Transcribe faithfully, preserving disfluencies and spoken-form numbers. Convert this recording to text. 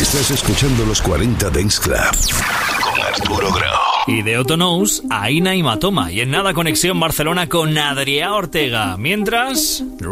Estás escuchando los cuarenta Dance Club con Arturo Grau. Y de Otonous a Ina y Matoma. Y en nada, conexión Barcelona con Adrià Ortega. Mientras...